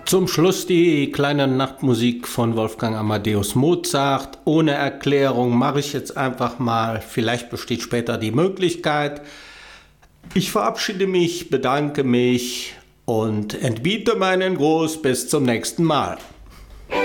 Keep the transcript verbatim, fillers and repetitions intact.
Zum Schluss die kleine Nachtmusik von Wolfgang Amadeus Mozart. Ohne Erklärung mache ich jetzt einfach mal. Vielleicht besteht später die Möglichkeit. Ich verabschiede mich, bedanke mich und entbiete meinen Gruß. Bis zum nächsten Mal.